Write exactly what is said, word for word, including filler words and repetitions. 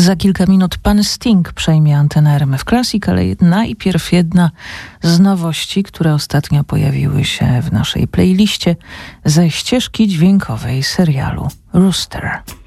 Za kilka minut pan Sting przejmie antenę R M F Classic, ale najpierw jedna z nowości, które ostatnio pojawiły się w naszej playliście ze ścieżki dźwiękowej serialu Rooster.